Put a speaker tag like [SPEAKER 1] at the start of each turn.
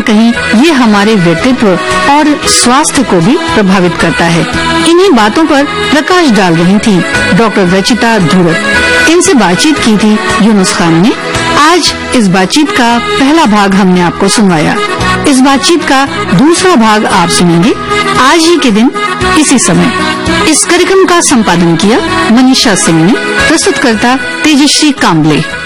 [SPEAKER 1] कहीं ये हमारे व्यक्तित्व और स्वास्थ्य को भी प्रभावित करता है। इन्हीं बातों पर प्रकाश डाल रही थी डॉक्टर रचिता धुरत। इनसे बातचीत की थी यूनुस खान ने। आज इस बातचीत का पहला भाग हमने आपको सुनवाया। इस बातचीत का दूसरा भाग आप सुनेंगे आज ही के दिन इसी समय। इस कार्यक्रम का संपादन किया मनीषा सिंह ने। प्रस्तुतकर्ता तेजश्री काम्बले।